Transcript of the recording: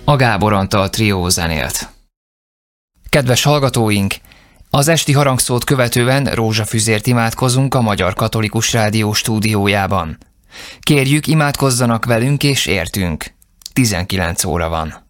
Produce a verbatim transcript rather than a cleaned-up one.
A Gábor Antal trió zenélt. Kedves hallgatóink! Az esti harangszót követően rózsafüzért imádkozunk a Magyar Katolikus Rádió stúdiójában. Kérjük, imádkozzanak velünk és értünk. tizenkilenc óra van.